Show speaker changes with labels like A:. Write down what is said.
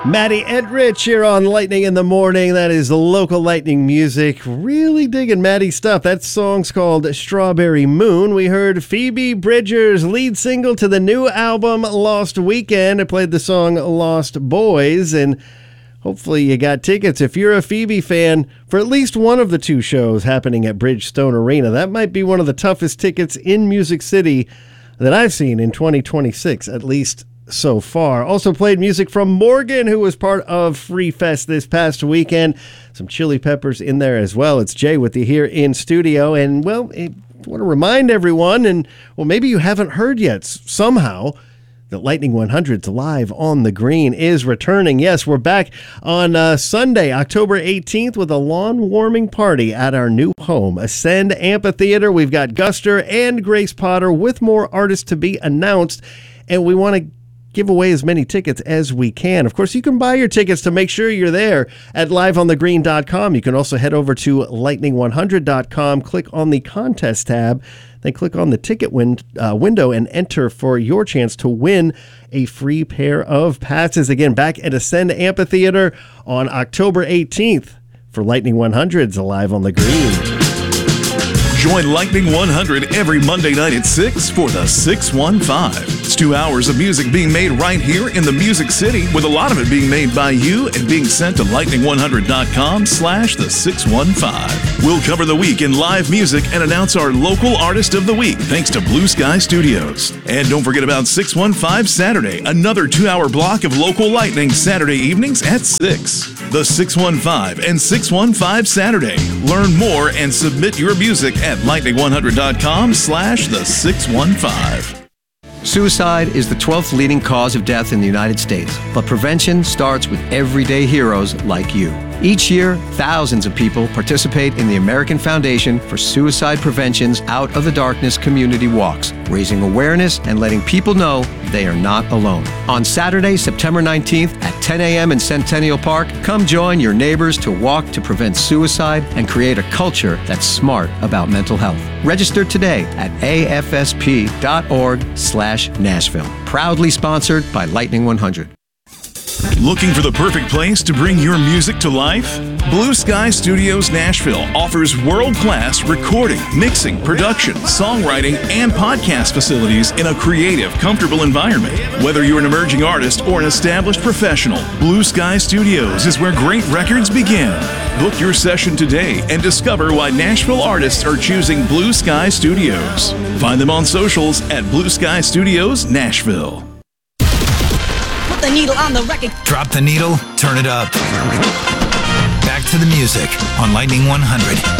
A: Maddie and Rich here on Lightning in the Morning. That is local lightning music. Really digging Maddie's stuff. That song's called Strawberry Moon. We heard Phoebe Bridgers' lead single to the new album Lost Weekend. I played the song Lost Boys, and hopefully you got tickets if you're a Phoebe fan for at least one of the two shows happening at Bridgestone Arena. That might be one of the toughest tickets in Music City that I've seen in 2026, at least so far. Also played music from Morgan, who was part of Free Fest this past weekend. Some Chili Peppers in there as well. It's Jay with you here in studio. And, well, I want to remind everyone, and, well, maybe you haven't heard yet somehow, that Lightning 100's Live on the Green is returning. Yes, we're back on Sunday, October 18th, with a lawn warming party at our new home, Ascend Amphitheater. We've got Guster and Grace Potter with more artists to be announced, and we want to give away as many tickets as we can. Of course, you can buy your tickets to make sure you're there at liveonthegreen.com. You can also head over to lightning100.com, click on the contest tab, then click on the ticket window and enter for your chance to win a free pair of passes. Again, back at Ascend Amphitheater on October 18th for Lightning 100's Live on the Green.
B: Join Lightning 100 every Monday night at 6 for the 615. It's 2 hours of music being made right here in the Music City, with a lot of it being made by you and being sent to lightning100.com/the 615. We'll cover the week in live music and announce our local artist of the week, thanks to Blue Sky Studios. And don't forget about 615 Saturday, another 2-hour block of local lightning Saturday evenings at 6. The 615 and 615 Saturday. Learn more and submit your music at lightning100.com/the 615.
C: Suicide is the 12th leading cause of death in the United States, but prevention starts with everyday heroes like you. Each year, thousands of people participate in the American Foundation for Suicide Prevention's Out of the Darkness community walks, raising awareness and letting people know they are not alone. On Saturday, September 19th at 10 a.m. in Centennial Park, come join your neighbors to walk to prevent suicide and create a culture that's smart about mental health. Register today at afsp.org/Nashville. Proudly sponsored by Lightning 100.
B: Looking for the perfect place to bring your music to life? Blue Sky Studios Nashville offers world-class recording, mixing, production, songwriting, and podcast facilities in a creative, comfortable environment. Whether you're an emerging artist or an established professional, Blue Sky Studios is where great records begin. Book your session today and discover why Nashville artists are choosing Blue Sky Studios. Find them on socials at Blue Sky Studios Nashville.
D: The needle on the record.
E: Drop the needle, turn it up. Back to the music on Lightning 100.